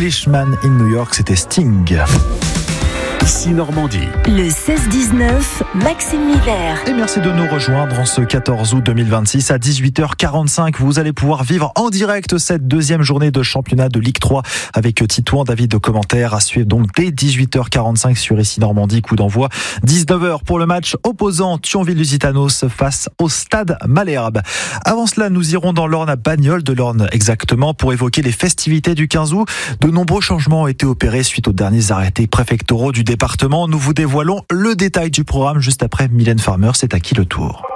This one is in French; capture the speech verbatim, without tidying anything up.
Englishman in New York, c'était Sting. Ici Normandie. Le seize dix-neuf, Maxime Miller. Et merci de nous rejoindre en ce quatorze août deux mille vingt-six à dix-huit heures quarante-cinq. Vous allez pouvoir vivre en direct cette deuxième journée de championnat de Ligue trois avec Titouan, David de commentaires à suivre donc dès dix-huit heures quarante-cinq sur Ici Normandie. Coup d'envoi dix-neuf heures pour le match opposant Thionville-Lusitanos face au Stade Malherbe. Avant cela, nous irons dans l'Orne à Bagnols, de l'Orne exactement, pour évoquer les festivités du quinze août. De nombreux changements ont été opérés suite aux derniers arrêtés préfectoraux du département. Nous vous dévoilons le détail du programme juste après Mylène Farmer. C'est à qui le tour?